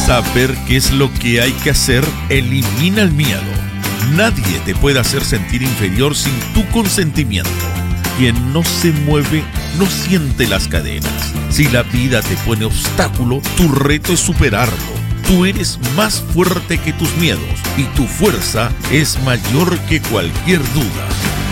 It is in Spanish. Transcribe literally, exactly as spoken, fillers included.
Saber qué es lo que hay que hacer elimina el miedo. Nadie te puede hacer sentir inferior sin tu consentimiento. Quien no se mueve no siente las cadenas. Si la vida te pone obstáculo, tu reto es superarlo. Tú eres más fuerte que tus miedos y tu fuerza es mayor que cualquier duda.